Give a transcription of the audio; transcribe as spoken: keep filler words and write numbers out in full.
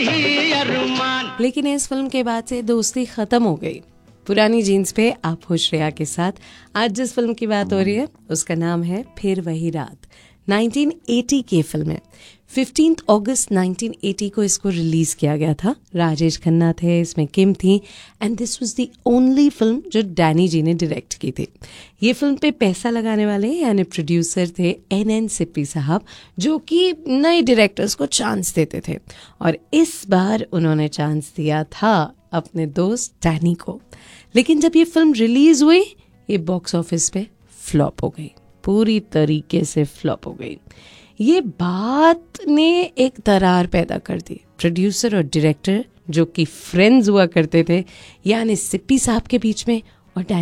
यही अरमान। लेकिन इस फिल्म के बाद से दोस्ती खत्म हो गई। पुरानी जीन्स पे आप हो श्रेया के साथ। आज जिस फिल्म की बात हो रही है उसका नाम है फिर वही रात। नाइनटीन एटी की फिल्म है। पंद्रह अगस्त नाइनटीन एटी को इसको रिलीज किया गया था। राजेश खन्ना थे इसमें, किम थी, and this was the only film जो डैनी जी ने डायरेक्ट की थी। ये फिल्म पे पैसा लगाने वाले यानी प्रोड्यूसर थे एन एन सिप्पी साहब, जो कि नए डायरेक्टर्स को चांस देते थे, और इस बार उन्होंने चांस दिया था अपने दोस्त डैनी को। लेकिन जब ये फिल्म रिलीज हुई ये बॉक्स ऑफिस पे फ्लॉप हो गई, पूरी तरीके से फ्लॉप हो गई। ये बात ने एक दरार पैदा कर दी। प्रोड्यूसर और डायरेक्टर जो कि फ्रेंड्स हुआ करते थे यानी सिप्पी साहब के बीच में और